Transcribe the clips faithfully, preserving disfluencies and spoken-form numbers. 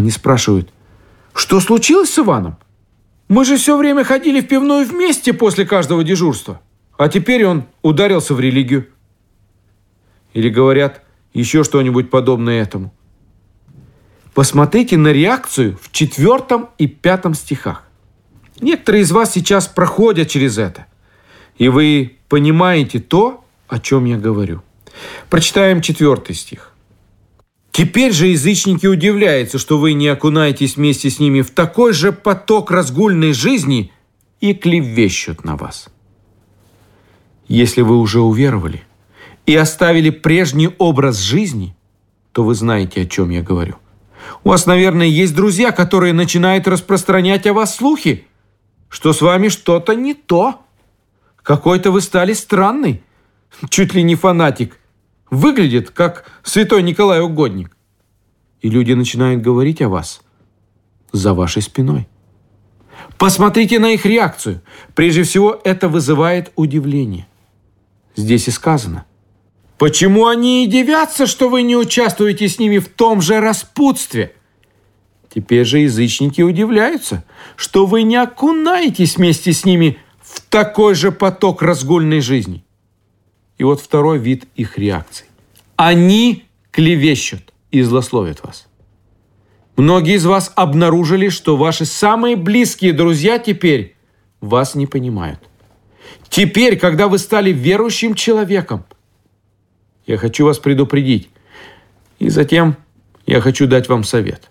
Они спрашивают: что случилось с Иваном? Мы же все время ходили в пивную вместе после каждого дежурства, а теперь он ударился в религию. Или говорят еще что-нибудь подобное этому. Посмотрите на реакцию в четвертом и пятом стихах. Некоторые из вас сейчас проходят через это, и вы понимаете то, о чем я говорю. Прочитаем четвертый стих. «Теперь же язычники удивляются, что вы не окунаетесь вместе с ними в такой же поток разгульной жизни и клевещут на вас». Если вы уже уверовали и оставили прежний образ жизни, то вы знаете, о чем я говорю. У вас, наверное, есть друзья, которые начинают распространять о вас слухи, что с вами что-то не то. Какой-то вы стали странный, чуть ли не фанатик. Выглядит, как святой Николай Угодник. И люди начинают говорить о вас за вашей спиной. Посмотрите на их реакцию. Прежде всего, это вызывает удивление. Здесь и сказано: почему они и дивятся, что вы не участвуете с ними в том же распутстве? Теперь же язычники удивляются, что вы не окунаетесь вместе с ними в такой же поток разгульной жизни. И вот второй вид их реакций. Они клевещут и злословят вас. Многие из вас обнаружили, что ваши самые близкие друзья теперь вас не понимают. Теперь, когда вы стали верующим человеком, я хочу вас предупредить, и затем я хочу дать вам совет.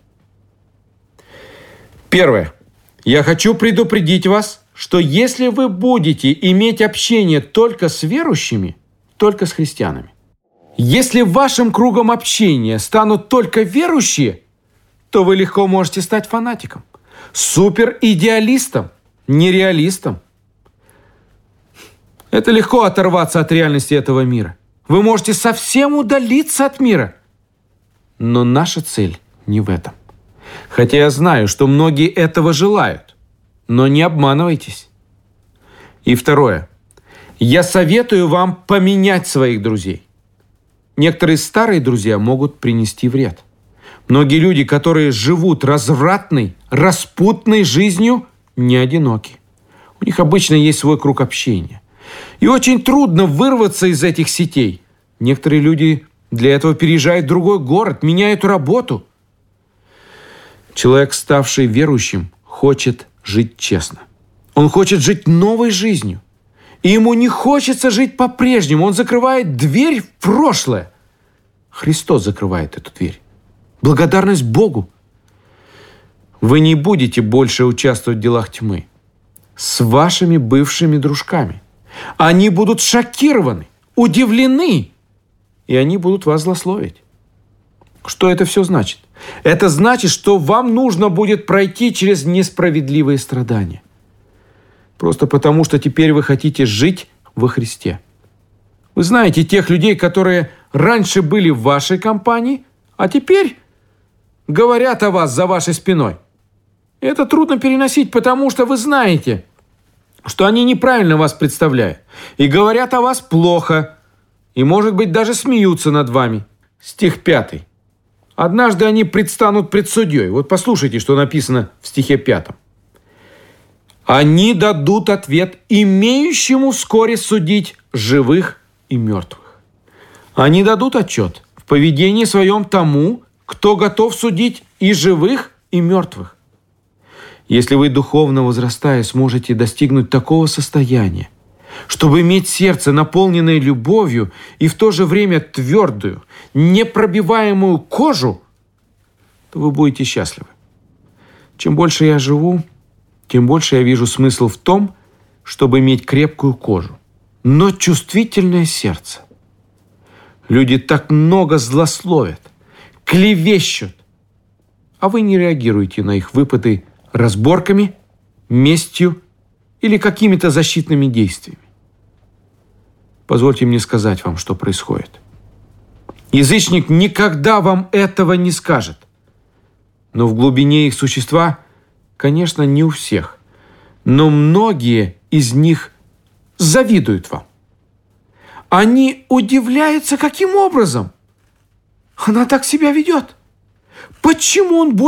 Первое. Я хочу предупредить вас, что если вы будете иметь общение только с верующими, только с христианами, если вашим кругом общения станут только верующие, то вы легко можете стать фанатиком, суперидеалистом, нереалистом. Это легко оторваться от реальности этого мира. Вы можете совсем удалиться от мира. Но наша цель не в этом. Хотя я знаю, что многие этого желают. Но не обманывайтесь. И второе. Я советую вам поменять своих друзей. Некоторые старые друзья могут принести вред. Многие люди, которые живут развратной, распутной жизнью, не одиноки. У них обычно есть свой круг общения. И очень трудно вырваться из этих сетей. Некоторые люди для этого переезжают в другой город, меняют работу. Человек, ставший верующим, хочет жить честно. Он хочет жить новой жизнью. И ему не хочется жить по-прежнему. Он закрывает дверь в прошлое. Христос закрывает эту дверь. Благодарность Богу. Вы не будете больше участвовать в делах тьмы с вашими бывшими дружками. Они будут шокированы, удивлены, и они будут вас злословить. Что это все значит? Это значит, что вам нужно будет пройти через несправедливые страдания. Просто потому, что теперь вы хотите жить во Христе. Вы знаете тех людей, которые раньше были в вашей компании, а теперь говорят о вас за вашей спиной. Это трудно переносить, потому что вы знаете, что они неправильно вас представляют и говорят о вас плохо, и, может быть, даже смеются над вами. Стих пятый. Однажды они предстанут пред судьей. Вот послушайте, что написано в стихе пятом. Они дадут ответ имеющему вскоре судить живых и мертвых. Они дадут отчет в поведении своем тому, кто готов судить и живых, и мертвых. Если вы, духовно возрастая, сможете достигнуть такого состояния, чтобы иметь сердце, наполненное любовью, и в то же время твердую, непробиваемую кожу, то вы будете счастливы. Чем больше я живу, тем больше я вижу смысл в том, чтобы иметь крепкую кожу, но чувствительное сердце. Люди так много злословят, клевещут, а вы не реагируете на их выпады разборками, местью или какими-то защитными действиями. Позвольте мне сказать вам, что происходит. Язычник никогда вам этого не скажет. Но в глубине их существа, конечно, не у всех, но многие из них завидуют вам. Они удивляются, каким образом она так себя ведет. Почему он больше